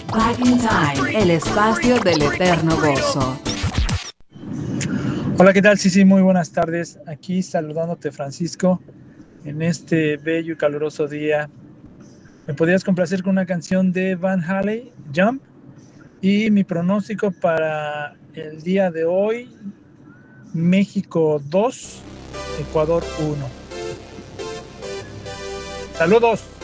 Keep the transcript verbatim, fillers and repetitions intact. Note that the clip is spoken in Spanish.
Back in Time, el espacio del eterno gozo. Hola, ¿qué tal? Sí, sí, muy buenas tardes. Aquí saludándote, Francisco, en este bello y caluroso día. ¿Me podrías complacer con una canción de Van Halen, Jump? Y mi pronóstico para el día de hoy: México dos, Ecuador uno. Saludos.